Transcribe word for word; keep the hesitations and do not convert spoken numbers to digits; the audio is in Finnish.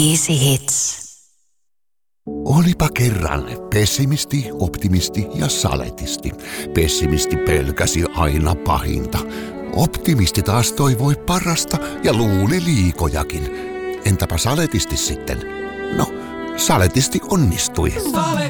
Easy Hits. Olipa kerran pessimisti, optimisti ja saletisti. Pessimisti pelkäsi aina pahinta. Optimisti taas toivoi parasta ja luuli liikojakin. Entäpä saletisti sitten? No, saletisti onnistui.